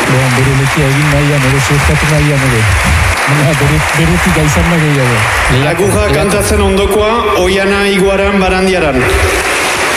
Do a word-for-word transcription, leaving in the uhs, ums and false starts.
Bon, bere lekia egin nahian, ere suertatu nahian ere. Beretik aizan nahi gehiago. Agurra kantatzen ondokoa, Oiana Iguaran Barandiaran.